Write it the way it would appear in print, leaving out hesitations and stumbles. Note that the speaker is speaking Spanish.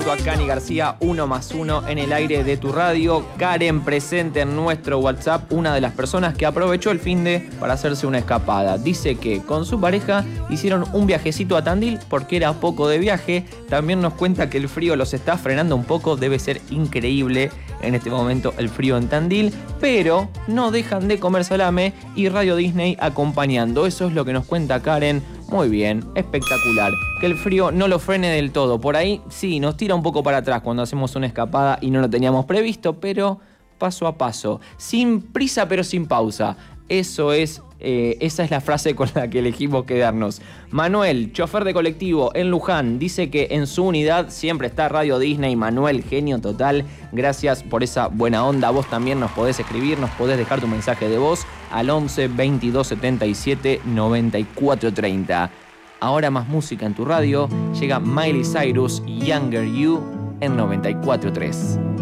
junto a Cani García, 1+1 en el aire de tu radio. Karen presente en nuestro WhatsApp, una de las personas que aprovechó el finde para hacerse una escapada. Dice que con su pareja hicieron un viajecito a Tandil porque era poco de viaje. También nos cuenta que el frío los está frenando un poco, debe ser increíble en este momento el frío en Tandil, pero no dejan de comer salame y Radio Disney acompañando. Eso es lo que nos cuenta Karen. Muy bien, espectacular. Que el frío no lo frene del todo. Por ahí sí, nos tira un poco para atrás cuando hacemos una escapada y no lo teníamos previsto, pero paso a paso. Sin prisa pero sin pausa. Esa es la frase con la que elegimos quedarnos. Manuel, chofer de colectivo en Luján, dice que en su unidad siempre está Radio Disney. Manuel, genio total. Gracias por esa buena onda. Vos también nos podés escribir, nos podés dejar tu mensaje de voz al 11 22 77 94 30. Ahora más música en tu radio. Llega Miley Cyrus, Younger You en 94.3.